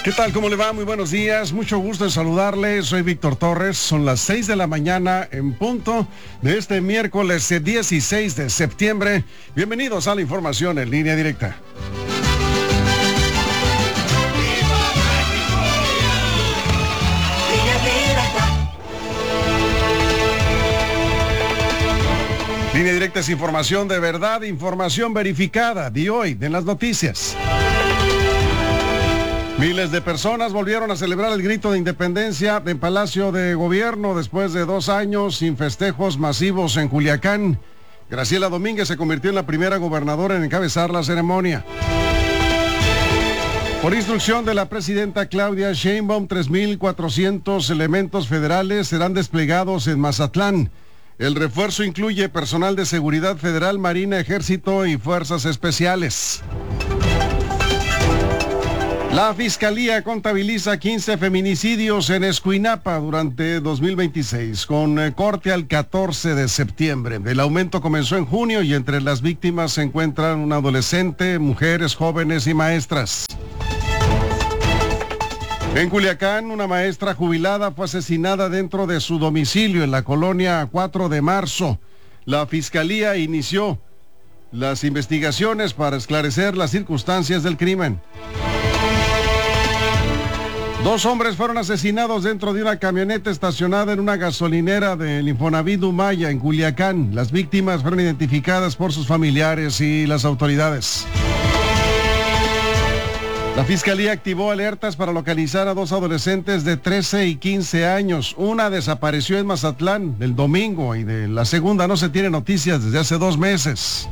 ¿Qué tal? ¿Cómo le va? Muy buenos días. Mucho gusto en saludarle. Soy Víctor Torres. Son las 6 de la mañana en punto de este miércoles 16 de septiembre. Bienvenidos a la información en línea directa. Línea Directa es información de verdad, información verificada de hoy en las noticias. Miles de personas volvieron a celebrar el grito de independencia en Palacio de Gobierno después de 2 años sin festejos masivos en Culiacán. Graciela Domínguez se convirtió en la primera gobernadora en encabezar la ceremonia. Por instrucción de la presidenta Claudia Sheinbaum, 3,400 elementos federales serán desplegados en Mazatlán. El refuerzo incluye personal de seguridad federal, Marina, Ejército y Fuerzas Especiales. La Fiscalía contabiliza 15 feminicidios en Escuinapa durante 2026, con corte al 14 de septiembre. El aumento comenzó en junio y entre las víctimas se encuentran un adolescente, mujeres, jóvenes y maestras. En Culiacán, una maestra jubilada fue asesinada dentro de su domicilio en la colonia 4 de marzo. La Fiscalía inició las investigaciones para esclarecer las circunstancias del crimen. 2 hombres fueron asesinados dentro de una camioneta estacionada en una gasolinera del Infonavit Humaya en Culiacán. Las víctimas fueron identificadas por sus familiares y las autoridades. La Fiscalía activó alertas para localizar a 2 adolescentes de 13 y 15 años. Una desapareció en Mazatlán el domingo y de la segunda no se tiene noticias desde hace 2 meses.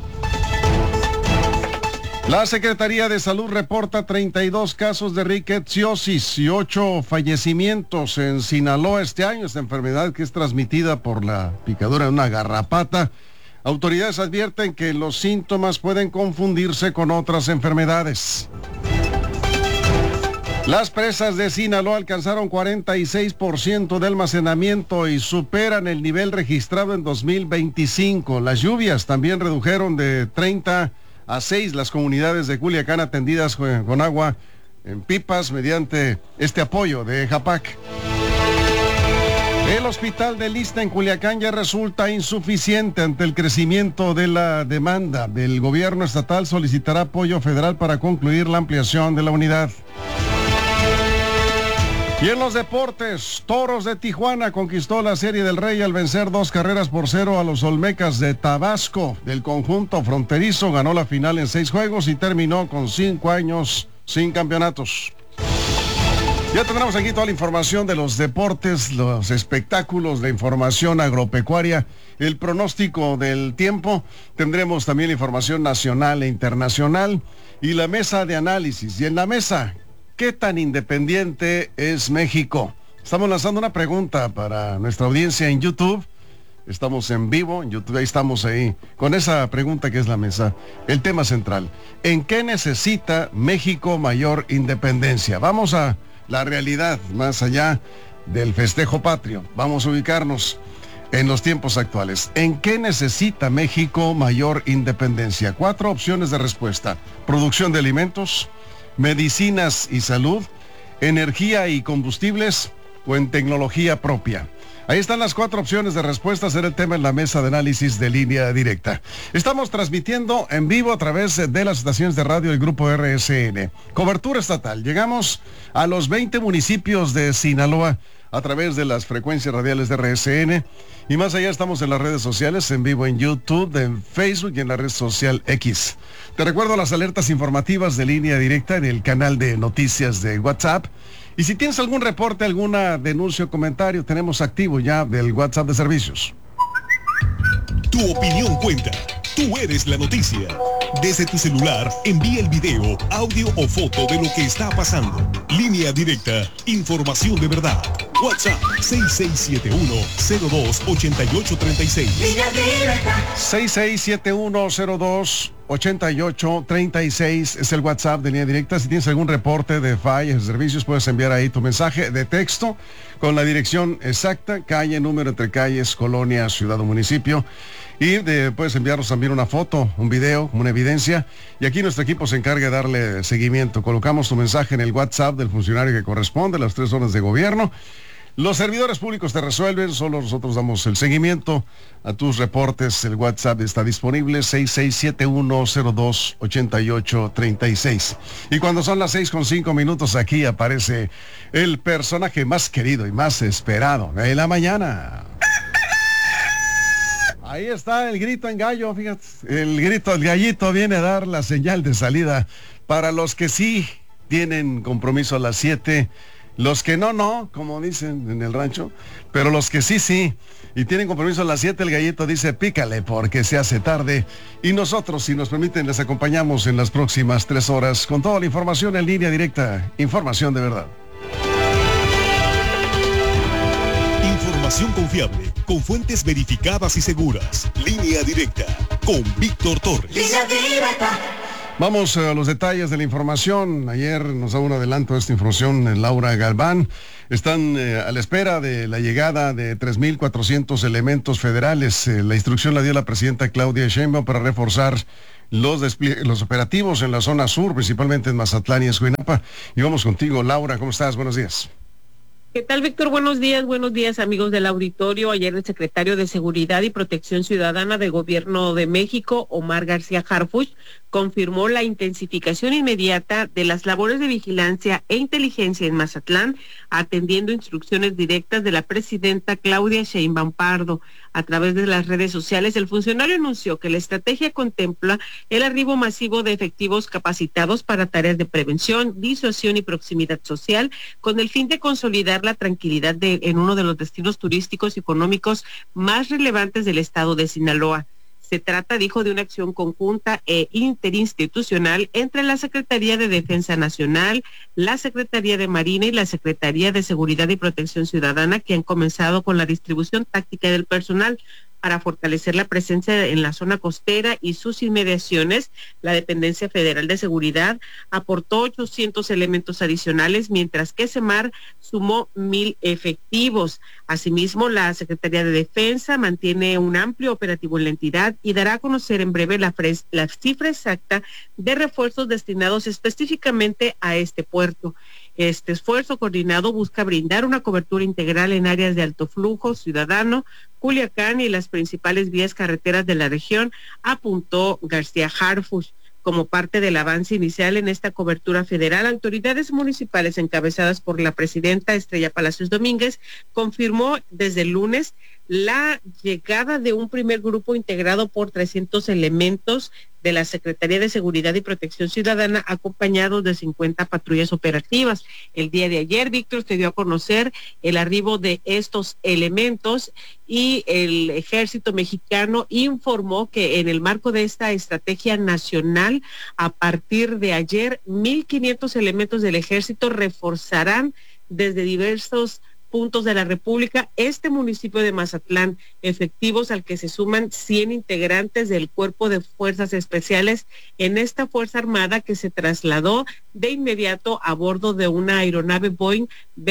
La Secretaría de Salud reporta 32 casos de rickettsiosis y 8 fallecimientos en Sinaloa este año. Esta enfermedad que es transmitida por la picadura de una garrapata. Autoridades advierten que los síntomas pueden confundirse con otras enfermedades. Las presas de Sinaloa alcanzaron 46% de almacenamiento y superan el nivel registrado en 2025. Las lluvias también redujeron de 30 a 6 las comunidades de Culiacán atendidas con agua en pipas mediante este apoyo de JAPAC. El hospital de Lista en Culiacán ya resulta insuficiente ante el crecimiento de la demanda. El gobierno estatal solicitará apoyo federal para concluir la ampliación de la unidad. Y en los deportes, Toros de Tijuana conquistó la Serie del Rey al vencer 2-0 a los Olmecas de Tabasco. Del conjunto fronterizo ganó la final en 6 juegos y terminó con 5 años sin campeonatos. Ya tendremos aquí toda la información de los deportes, los espectáculos, la información agropecuaria, el pronóstico del tiempo. Tendremos también la información nacional e internacional y la mesa de análisis. Y en la mesa, ¿qué tan independiente es México? Estamos lanzando una pregunta para nuestra audiencia en YouTube. Estamos en vivo en YouTube, ahí estamos ahí con esa pregunta que es la mesa. El tema central, ¿en qué necesita México mayor independencia? Vamos a la realidad, más allá del festejo patrio. Vamos a ubicarnos en los tiempos actuales. ¿En qué necesita México mayor independencia? 4 opciones de respuesta. Producción de alimentos, medicinas y salud, energía y combustibles o en tecnología propia. Ahí están las 4 opciones de respuesta. Será el tema en la mesa de análisis de Línea Directa. Estamos transmitiendo en vivo a través de las estaciones de radio del Grupo RSN. Cobertura estatal. Llegamos a los 20 municipios de Sinaloa a través de las frecuencias radiales de RSN. Y más allá estamos en las redes sociales, en vivo en YouTube, en Facebook y en la red social X. Te recuerdo las alertas informativas de Línea Directa en el canal de noticias de WhatsApp. Y si tienes algún reporte, alguna denuncia o comentario, tenemos activo ya del WhatsApp de servicios. Tu opinión cuenta. Tú eres la noticia. Desde tu celular, envía el video, audio o foto de lo que está pasando. Línea Directa, información de verdad. WhatsApp 6671-028836. 6671-028836. 8836 es el WhatsApp de Línea Directa. Si tienes algún reporte de fallas de servicios, puedes enviar ahí tu mensaje de texto con la dirección exacta, calle, número entre calles, colonia, ciudad o municipio. Y puedes enviarnos también una foto, un video, una evidencia. Y aquí nuestro equipo se encarga de darle seguimiento. Colocamos tu mensaje en el WhatsApp del funcionario que corresponde a las 3 horas de gobierno. Los servidores públicos te resuelven, solo nosotros damos el seguimiento a tus reportes. El WhatsApp está disponible, 6671028836. Y cuando son las 6:05, aquí aparece el personaje más querido y más esperado de la mañana. Ahí está el grito en gallo, fíjate. El gallito viene a dar la señal de salida para los que sí tienen compromiso a las 7. Los que no, como dicen en el rancho, pero los que sí, y tienen compromiso a las 7, el gallito dice pícale porque se hace tarde. Y nosotros, si nos permiten, les acompañamos en las próximas 3 horas con toda la información en Línea Directa, información de verdad. Información confiable, con fuentes verificadas y seguras. Línea Directa, con Víctor Torres. Línea Directa. Vamos a los detalles de la información. Ayer nos da un adelanto de esta información Laura Galván. Están a la espera de la llegada de 3,400 elementos federales. La instrucción la dio la presidenta Claudia Sheinbaum para reforzar los operativos en la zona sur, principalmente en Mazatlán y Escuinapa. Y vamos contigo, Laura. ¿Cómo estás? Buenos días. ¿Qué tal, Víctor? Buenos días, amigos del auditorio. Ayer el secretario de Seguridad y Protección Ciudadana del Gobierno de México, Omar García Harfuch, confirmó la intensificación inmediata de las labores de vigilancia e inteligencia en Mazatlán, atendiendo instrucciones directas de la presidenta Claudia Sheinbaum Pardo. A través de las redes sociales, el funcionario anunció que la estrategia contempla el arribo masivo de efectivos capacitados para tareas de prevención, disuasión y proximidad social, con el fin de consolidar la tranquilidad en uno de los destinos turísticos y económicos más relevantes del estado de Sinaloa. Se trata, dijo, de una acción conjunta e interinstitucional entre la Secretaría de Defensa Nacional, la Secretaría de Marina y la Secretaría de Seguridad y Protección Ciudadana, que han comenzado con la distribución táctica del personal para fortalecer la presencia en la zona costera y sus inmediaciones. La Dependencia Federal de Seguridad aportó 800 elementos adicionales, mientras que SEMAR sumó 1,000 efectivos. Asimismo, la Secretaría de Defensa mantiene un amplio operativo en la entidad y dará a conocer en breve la cifra exacta de refuerzos destinados específicamente a este puerto. Este esfuerzo coordinado busca brindar una cobertura integral en áreas de alto flujo ciudadano, Culiacán y las principales vías carreteras de la región, apuntó García Harfuch. Como parte del avance inicial en esta cobertura federal, autoridades municipales encabezadas por la presidenta Estrella Palacios Domínguez confirmó desde el lunes la llegada de un primer grupo integrado por 300 elementos de la Secretaría de Seguridad y Protección Ciudadana, acompañados de 50 patrullas operativas. El día de ayer, Víctor, se dio a conocer el arribo de estos elementos y el Ejército Mexicano informó que en el marco de esta estrategia nacional, a partir de ayer, 1,500 elementos del Ejército reforzarán desde diversos puntos de la República este municipio de Mazatlán, efectivos al que se suman 100 integrantes del Cuerpo de Fuerzas Especiales en esta Fuerza Armada, que se trasladó de inmediato a bordo de una aeronave Boeing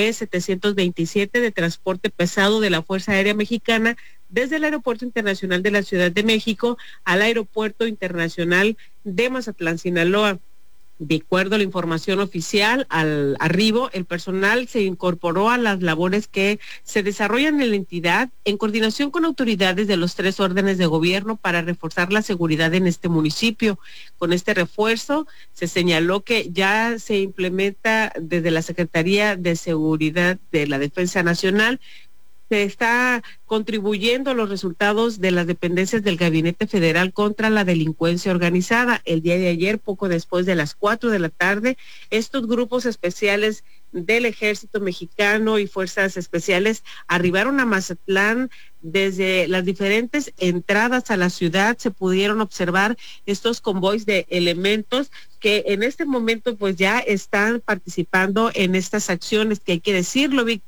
B-727 de transporte pesado de la Fuerza Aérea Mexicana desde el Aeropuerto Internacional de la Ciudad de México al Aeropuerto Internacional de Mazatlán, Sinaloa. De acuerdo a la información oficial, al arribo, el personal se incorporó a las labores que se desarrollan en la entidad en coordinación con autoridades de los 3 órdenes de gobierno para reforzar la seguridad en este municipio. Con este refuerzo, se señaló que ya se implementa desde la Secretaría de Seguridad de la Defensa Nacional. Se está contribuyendo a los resultados de las dependencias del Gabinete Federal contra la Delincuencia Organizada. El día de ayer, poco después de las 4 de la tarde, estos grupos especiales del Ejército Mexicano y Fuerzas Especiales arribaron a Mazatlán. Desde las diferentes entradas a la ciudad se pudieron observar estos convoys de elementos que en este momento pues ya están participando en estas acciones, que hay que decirlo, Víctor,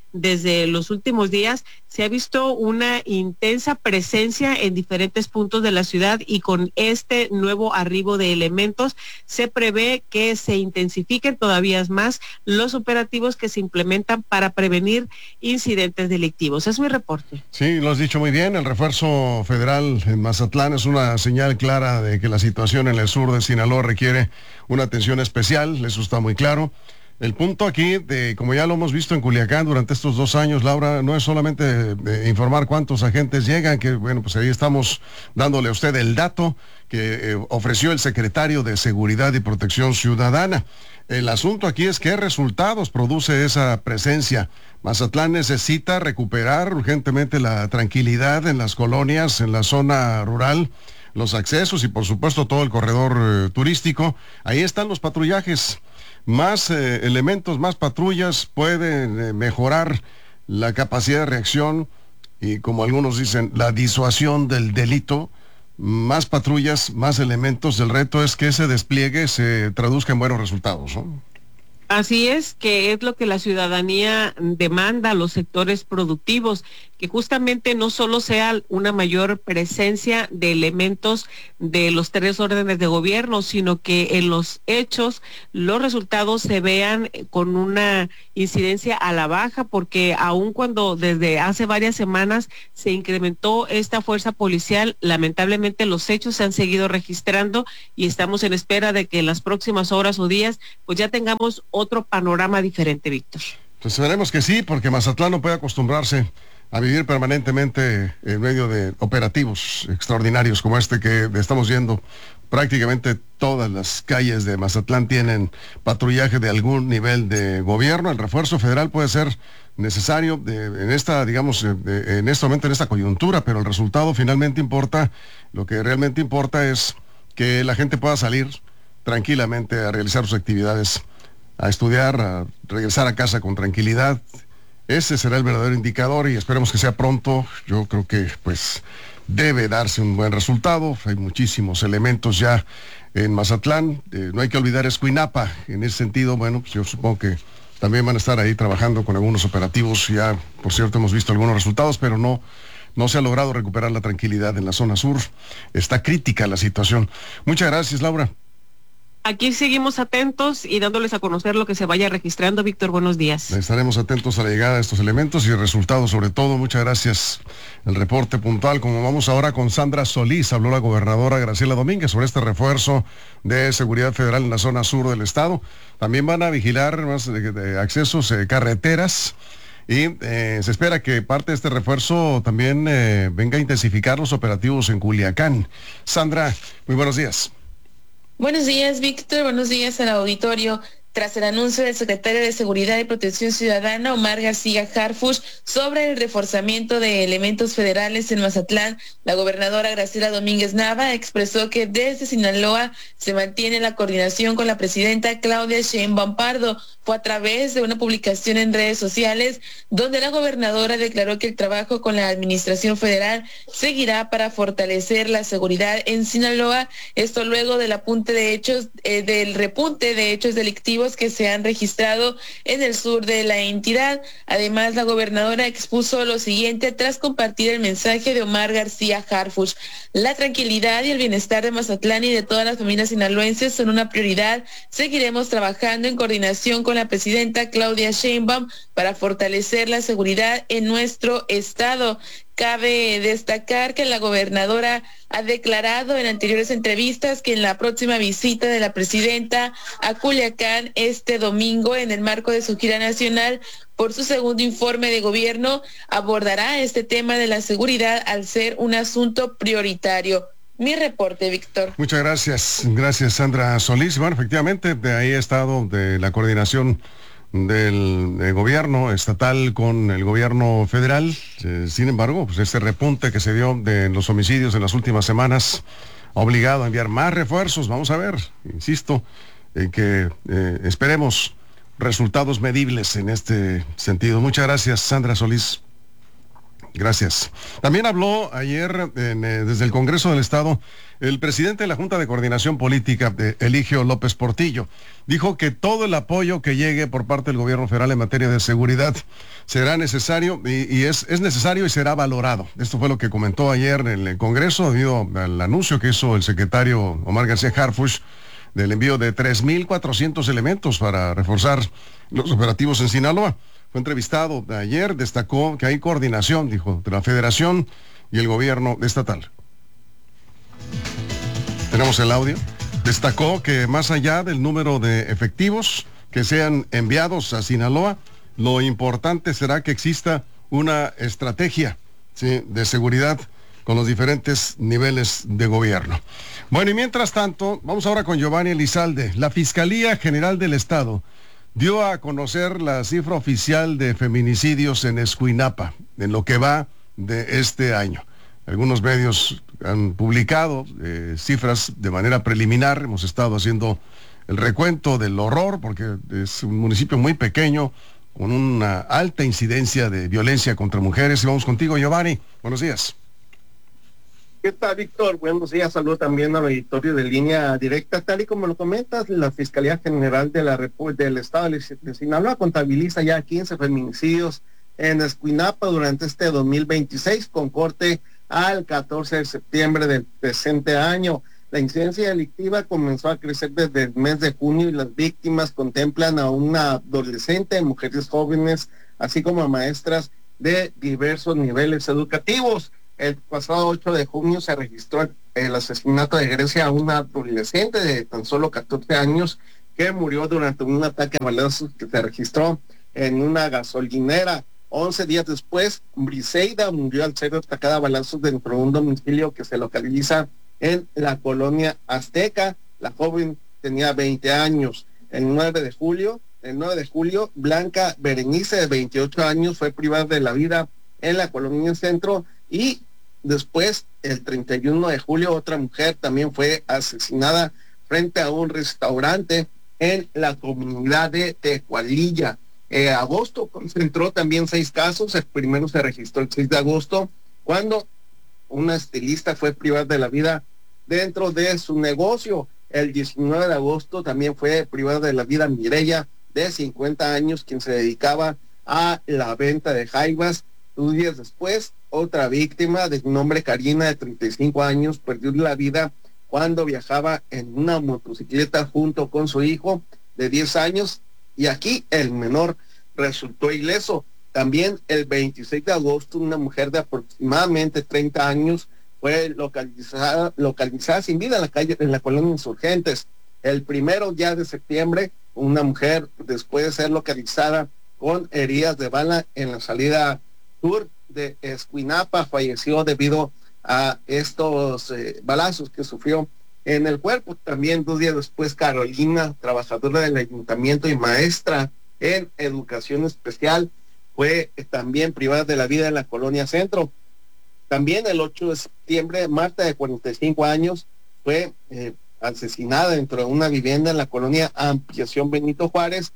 desde los últimos días, se ha visto una intensa presencia en diferentes puntos de la ciudad, y con este nuevo arribo de elementos se prevé que se intensifiquen todavía más los operativos que se implementan para prevenir incidentes delictivos. Es mi reporte. Sí, lo has dicho muy bien. El refuerzo federal en Mazatlán es una señal clara de que la situación en el sur de Sinaloa requiere una atención especial. Eso está muy claro. El punto aquí, como ya lo hemos visto en Culiacán durante estos 2 años, Laura, no es solamente de informar cuántos agentes llegan, que bueno, pues ahí estamos dándole a usted el dato que ofreció el secretario de Seguridad y Protección Ciudadana. El asunto aquí es qué resultados produce esa presencia. Mazatlán necesita recuperar urgentemente la tranquilidad en las colonias, en la zona rural, los accesos y por supuesto todo el corredor turístico. Ahí están los patrullajes. Más elementos, más patrullas pueden mejorar la capacidad de reacción y, como algunos dicen, la disuasión del delito. Más patrullas, más elementos. El reto es que ese despliegue se traduzca en buenos resultados, ¿no? Así es, que es lo que la ciudadanía demanda a los sectores productivos, que justamente no solo sea una mayor presencia de elementos de los 3 órdenes de gobierno, sino que en los hechos los resultados se vean con una incidencia a la baja, porque aun cuando desde hace varias semanas se incrementó esta fuerza policial, lamentablemente los hechos se han seguido registrando y estamos en espera de que en las próximas horas o días pues ya tengamos otro panorama diferente, Víctor. Pues esperemos que sí, porque Mazatlán no puede acostumbrarse a vivir permanentemente en medio de operativos extraordinarios como este que estamos viendo. Prácticamente todas las calles de Mazatlán tienen patrullaje de algún nivel de gobierno. El refuerzo federal puede ser necesario en esta, digamos, en este momento, en esta coyuntura, pero el resultado finalmente importa. Lo que realmente importa es que la gente pueda salir tranquilamente a realizar sus actividades, a estudiar, a regresar a casa con tranquilidad. Ese será el verdadero indicador y esperemos que sea pronto. Yo creo que pues debe darse un buen resultado. Hay muchísimos elementos ya en Mazatlán. No hay que olvidar Escuinapa. En ese sentido, bueno, pues yo supongo que también van a estar ahí trabajando con algunos operativos. Ya, por cierto, hemos visto algunos resultados, pero no se ha logrado recuperar la tranquilidad en la zona sur. Está crítica la situación. Muchas gracias, Laura. Aquí seguimos atentos y dándoles a conocer lo que se vaya registrando. Víctor, buenos días. Estaremos atentos a la llegada de estos elementos y el resultado sobre todo. Muchas gracias. El reporte puntual. Como vamos ahora con Sandra Solís, habló la gobernadora Graciela Domínguez sobre este refuerzo de seguridad federal en la zona sur del estado. También van a vigilar más de accesos, carreteras. Y se espera que parte de este refuerzo también venga a intensificar los operativos en Culiacán. Sandra, muy buenos días. Buenos días, Víctor. Buenos días al auditorio. Tras el anuncio del secretario de Seguridad y Protección Ciudadana, Omar García Harfuch, sobre el reforzamiento de elementos federales en Mazatlán, la gobernadora Graciela Domínguez Nava expresó que desde Sinaloa se mantiene la coordinación con la presidenta Claudia Sheinbaum Pardo. Fue a través de una publicación en redes sociales donde la gobernadora declaró que el trabajo con la administración federal seguirá para fortalecer la seguridad en Sinaloa. Esto luego del repunte de hechos delictivos que se han registrado en el sur de la entidad. Además, la gobernadora expuso lo siguiente tras compartir el mensaje de Omar García Harfuch: la tranquilidad y el bienestar de Mazatlán y de todas las familias sinaloenses son una prioridad. Seguiremos trabajando en coordinación con la presidenta Claudia Sheinbaum para fortalecer la seguridad en nuestro estado. Cabe destacar que la gobernadora ha declarado en anteriores entrevistas que en la próxima visita de la presidenta a Culiacán este domingo, en el marco de su gira nacional por su segundo informe de gobierno, abordará este tema de la seguridad al ser un asunto prioritario. Mi reporte, Víctor. Muchas gracias. Gracias, Sandra Solís. Bueno, efectivamente, de ahí ha estado de la coordinación del gobierno estatal con el gobierno federal. Sin embargo, pues este repunte que se dio de los homicidios en las últimas semanas ha obligado a enviar más refuerzos. Vamos a ver, insisto, en que esperemos resultados medibles en este sentido. Muchas gracias, Sandra Solís. Gracias. También habló ayer desde el Congreso del Estado el presidente de la Junta de Coordinación Política, Eligio López Portillo. Dijo que todo el apoyo que llegue por parte del gobierno federal en materia de seguridad será necesario y es necesario y será valorado. Esto fue lo que comentó ayer en el Congreso debido al anuncio que hizo el secretario Omar García Harfuch del envío de 3,400 elementos para reforzar los operativos en Sinaloa. Fue entrevistado ayer, destacó que hay coordinación, dijo, entre la Federación y el gobierno estatal. Tenemos el audio. Destacó que más allá del número de efectivos que sean enviados a Sinaloa, lo importante será que exista una estrategia, ¿sí?, de seguridad con los diferentes niveles de gobierno. Bueno, y mientras tanto, vamos ahora con Giovanni Elizalde. La Fiscalía General del Estado dio a conocer la cifra oficial de feminicidios en Escuinapa, en lo que va de este año. Algunos medios han publicado cifras de manera preliminar. Hemos estado haciendo el recuento del horror, porque es un municipio muy pequeño, con una alta incidencia de violencia contra mujeres. Y vamos contigo, Giovanni. Buenos días. ¿Qué tal, Víctor? Buenos días. Saludo también al auditorio de Línea Directa. Tal y como lo comentas, la Fiscalía General de del Estado de Sinaloa contabiliza ya 15 feminicidios en Escuinapa durante este 2026, con corte al 14 de septiembre del presente año. La incidencia delictiva comenzó a crecer desde el mes de junio y las víctimas contemplan a una adolescente, mujeres jóvenes, así como a maestras de diversos niveles educativos. El pasado 8 de junio se registró el asesinato de Grecia a una adolescente de tan solo 14 años que murió durante un ataque a balazos que se registró en una gasolinera. 11 días después, Briseida murió al ser atacada a balazos dentro de un domicilio que se localiza en la colonia Azteca. La joven tenía 20 años. El 9 de julio, Blanca Berenice, de 28 años, fue privada de la vida en la colonia Centro. Y después, el 31 de julio, otra mujer también fue asesinada frente a un restaurante en la comunidad de Tecualilla. Agosto concentró también 6 casos. El primero se registró el 6 de agosto, cuando una estilista fue privada de la vida dentro de su negocio. El 19 de agosto también fue privada de la vida Mireya, de 50 años, quien se dedicaba a la venta de jaivas. 2 días después, otra víctima de nombre Karina, de 35 años, perdió la vida cuando viajaba en una motocicleta junto con su hijo de 10 años, y aquí el menor resultó ileso. También el 26 de agosto, una mujer de aproximadamente 30 años fue localizada sin vida en la colonia Insurgentes. El 1 ya de septiembre, una mujer, después de ser localizada con heridas de bala en la salida sur de Escuinapa, falleció debido a estos balazos que sufrió en el cuerpo. También 2 días después, Carolina, trabajadora del ayuntamiento y maestra en educación especial, fue también privada de la vida en la colonia Centro. También el 8 de septiembre, Marta, de 45 años, fue asesinada dentro de una vivienda en la colonia Ampliación Benito Juárez.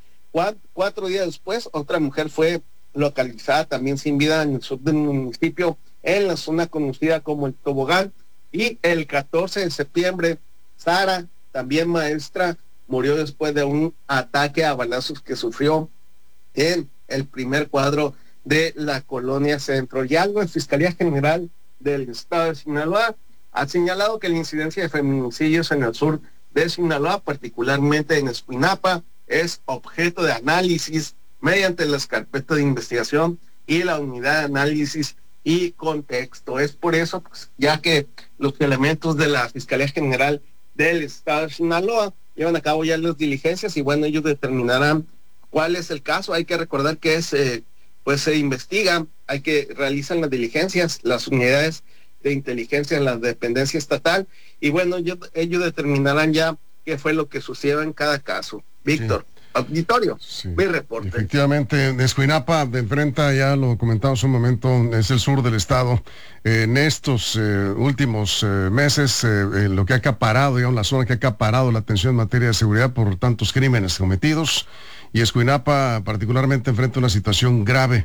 4 días después, otra mujer fue localizada también sin vida en el sur del municipio, en la zona conocida como el Tobogán. Y el 14 de septiembre, Sara, también maestra, murió después de un ataque a balazos que sufrió en el primer cuadro de la colonia Centro. Y algo, en Fiscalía General del Estado de Sinaloa ha señalado que la incidencia de feminicidios en el sur de Sinaloa, particularmente en Escuinapa, es objeto de análisis mediante las carpetas de investigación y la unidad de análisis y contexto. Es por eso, pues, ya que los elementos de la Fiscalía General del Estado de Sinaloa llevan a cabo ya las diligencias y bueno, ellos determinarán cuál es el caso. Hay que recordar que pues se investiga, realizan las diligencias, las unidades de inteligencia en la dependencia estatal y bueno, ellos determinarán ya qué fue lo que sucedió en cada caso. Víctor. Sí. Auditorio, sí. Mi reporte. Efectivamente, Escuinapa enfrenta, ya lo comentamos un momento, es el sur del estado. En estos últimos meses, lo que ha acaparado, digamos, la zona que ha acaparado la atención en materia de seguridad por tantos crímenes cometidos, y Escuinapa particularmente enfrenta una situación grave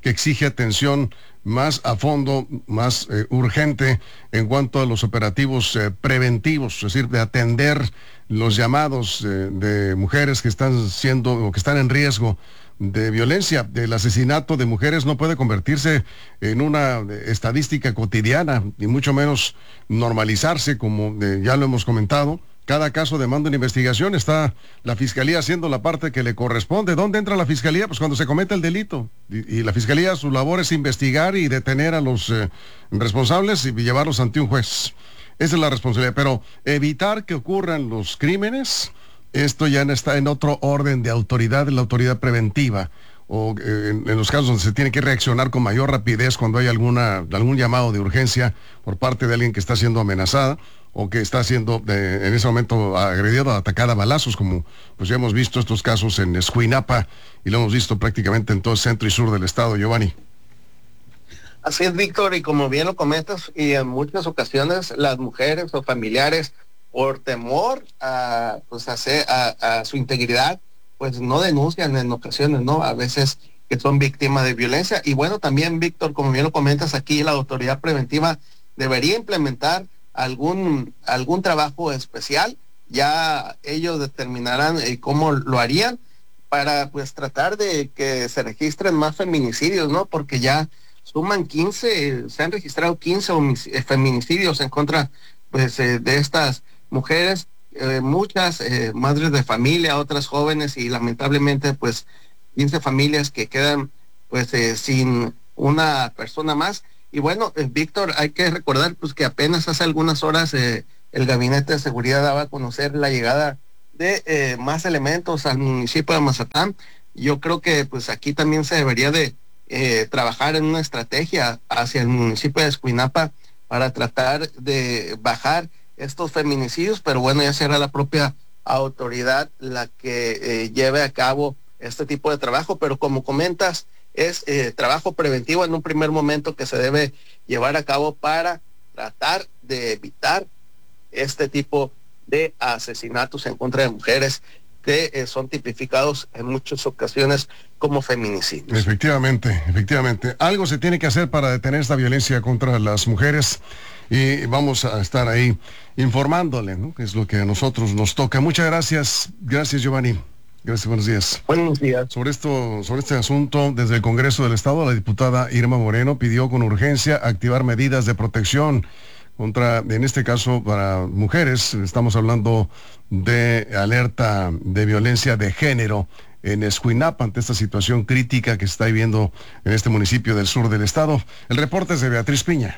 que exige atención más a fondo, más urgente en cuanto a los operativos preventivos, es decir, de atender los llamados de mujeres que están siendo o que están en riesgo de violencia. El asesinato de mujeres no puede convertirse en una estadística cotidiana, ni mucho menos normalizarse, como ya lo hemos comentado. Cada caso demanda una investigación, está la Fiscalía haciendo la parte que le corresponde. ¿Dónde entra la Fiscalía? Pues cuando se comete el delito. Y la Fiscalía, su labor es investigar y detener a los responsables y llevarlos ante un juez. Esa es la responsabilidad. Pero evitar que ocurran los crímenes, esto ya está en otro orden de autoridad, de la autoridad preventiva. O en los casos donde se tiene que reaccionar con mayor rapidez cuando hay algún llamado de urgencia por parte de alguien que está siendo amenazada o que está siendo en ese momento agredida, atacada a balazos, como pues ya hemos visto estos casos en Escuinapa y lo hemos visto prácticamente en todo el centro y sur del estado, Giovanni. Así es, Víctor, y como bien lo comentas, y en muchas ocasiones las mujeres o familiares, por temor a su integridad, pues no denuncian en ocasiones, ¿no? A veces que son víctimas de violencia. Y bueno, también, Víctor, como bien lo comentas aquí, la autoridad preventiva debería implementar algún trabajo especial. Ya ellos determinarán cómo lo harían para pues tratar de que se registren más feminicidios, ¿no? Porque ya suman 15, se han registrado 15 feminicidios en contra pues de estas mujeres, muchas madres de familia, otras jóvenes, y lamentablemente pues 15 familias que quedan pues sin una persona más. Y bueno, Víctor, hay que recordar pues que apenas hace algunas horas el Gabinete de Seguridad daba a conocer la llegada de más elementos al municipio de Mazatlán. Yo creo que pues aquí también se debería de trabajar en una estrategia hacia el municipio de Escuinapa para tratar de bajar estos feminicidios, pero bueno, ya será la propia autoridad la que lleve a cabo este tipo de trabajo. Pero como comentas, es trabajo preventivo en un primer momento que se debe llevar a cabo para tratar de evitar este tipo de asesinatos en contra de mujeres que son tipificados en muchas ocasiones como feminicidios. Efectivamente. Algo se tiene que hacer para detener esta violencia contra las mujeres y vamos a estar ahí informándole, ¿no? Que es lo que a nosotros nos toca. Muchas gracias. Gracias, Giovanni. Gracias, buenos días. Buenos días. Sobre este asunto, desde el Congreso del Estado, la diputada Irma Moreno pidió con urgencia activar medidas de protección contra, en este caso, para mujeres. Estamos hablando de alerta de violencia de género en Escuinapa ante esta situación crítica que se está viviendo en este municipio del sur del estado. El reporte es de Beatriz Piña.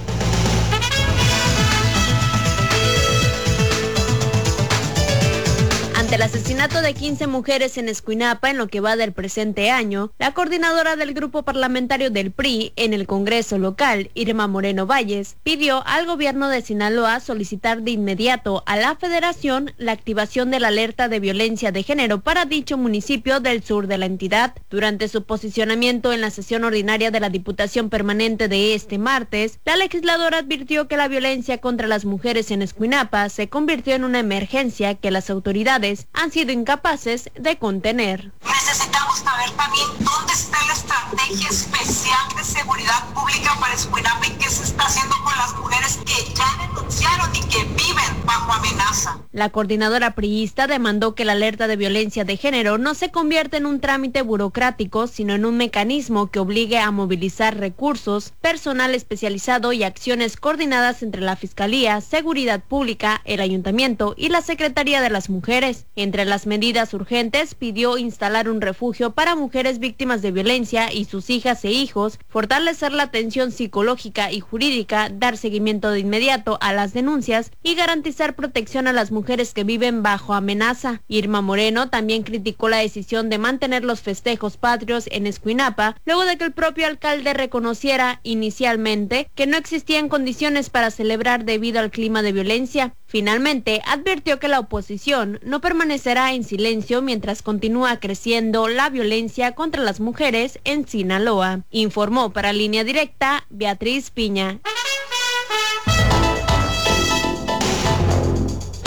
Ante el asesinato de 15 mujeres en Escuinapa en lo que va del presente año, la coordinadora del grupo parlamentario del PRI en el Congreso local, Irma Moreno Valles, pidió al gobierno de Sinaloa solicitar de inmediato a la Federación la activación de la alerta de violencia de género para dicho municipio del sur de la entidad. Durante su posicionamiento en la sesión ordinaria de la Diputación Permanente de este martes, la legisladora advirtió que la violencia contra las mujeres en Escuinapa se convirtió en una emergencia que las autoridades han sido incapaces de contener. Necesitamos saber también dónde está la estrategia especial de seguridad pública para Escuinapa y qué se está haciendo con las mujeres que ya denunciaron y que viven bajo amenaza. La coordinadora priista demandó que la alerta de violencia de género no se convierta en un trámite burocrático, sino en un mecanismo que obligue a movilizar recursos, personal especializado y acciones coordinadas entre la Fiscalía, Seguridad Pública, el Ayuntamiento y la Secretaría de las Mujeres. Entre las medidas urgentes, pidió instalar un refugio para mujeres víctimas de violencia y sus hijas e hijos, fortalecer la atención psicológica y jurídica, dar seguimiento de inmediato a las denuncias y garantizar protección a las mujeres que viven bajo amenaza. Irma Moreno también criticó la decisión de mantener los festejos patrios en Escuinapa, luego de que el propio alcalde reconociera inicialmente que no existían condiciones para celebrar debido al clima de violencia. Finalmente, advirtió que la oposición no permanecerá en silencio mientras continúa creciendo la violencia contra las mujeres en Sinaloa. Informó para Línea Directa Beatriz Piña.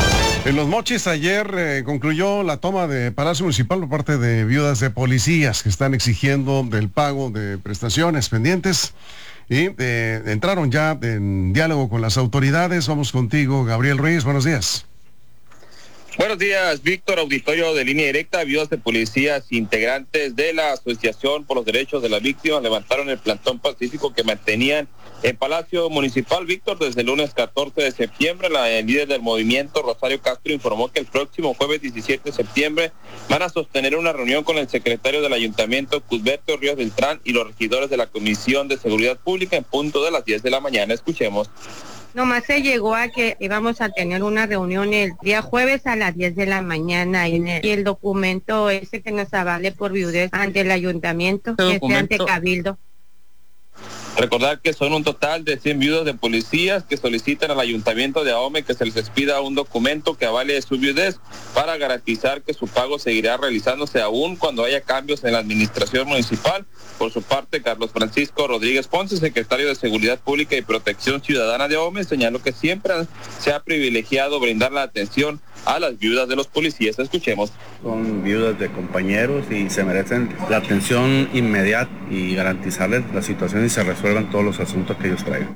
En Los Mochis ayer concluyó la toma de Palacio Municipal por parte de viudas de policías que están exigiendo del pago de prestaciones pendientes y entraron ya en diálogo con las autoridades. Vamos contigo, Gabriel Ruiz, buenos días. Buenos días, Víctor, auditorio de Línea Directa. Viudas de policías integrantes de la Asociación por los Derechos de las Víctimas levantaron el plantón pacífico que mantenían en Palacio Municipal. Víctor, desde el lunes 14 de septiembre, la líder del movimiento, Rosario Castro, informó que el próximo jueves 17 de septiembre van a sostener una reunión con el secretario del Ayuntamiento, Cusberto Ríos Beltrán, y los regidores de la Comisión de Seguridad Pública en punto de las 10 de la mañana. Escuchemos. Nomás se llegó a que íbamos a tener una reunión el día jueves a las 10 de la mañana y el documento ese que nos avale por viudez ante el ayuntamiento, ante Cabildo. Recordar que son un total de 100 viudas de policías que solicitan al Ayuntamiento de Ahome que se les expida un documento que avale su viudez para garantizar que su pago seguirá realizándose aún cuando haya cambios en la administración municipal. Por su parte, Carlos Francisco Rodríguez Ponce, secretario de Seguridad Pública y Protección Ciudadana de Ahome, señaló que siempre se ha privilegiado brindar la atención a las viudas de los policías. Escuchemos. Son viudas de compañeros y se merecen la atención inmediata y garantizarles la situación y se resuelvan todos los asuntos que ellos traigan.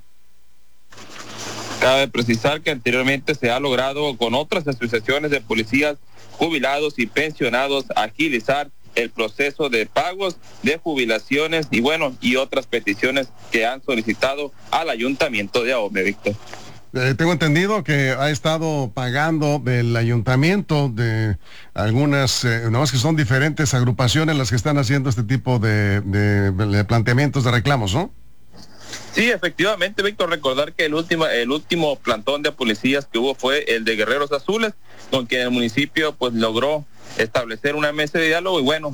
Cabe precisar que anteriormente se ha logrado con otras asociaciones de policías jubilados y pensionados agilizar el proceso de pagos de jubilaciones y otras peticiones que han solicitado al Ayuntamiento de Ahome, Víctor. Tengo entendido que ha estado pagando del ayuntamiento de algunas, nomás que son diferentes agrupaciones las que están haciendo este tipo de planteamientos de reclamos, ¿no? Sí, efectivamente, Víctor, recordar que el último plantón de policías que hubo fue el de Guerreros Azules, con quien el municipio pues logró establecer una mesa de diálogo y